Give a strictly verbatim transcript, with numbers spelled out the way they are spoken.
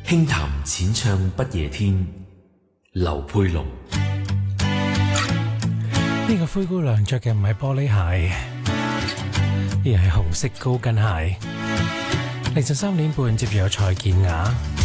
輕談淺唱不夜天，劉佩龍。 呢個灰姑娘着嘅唔係玻璃鞋，而係紅色高跟鞋。凌晨三點半，接住有蔡健雅。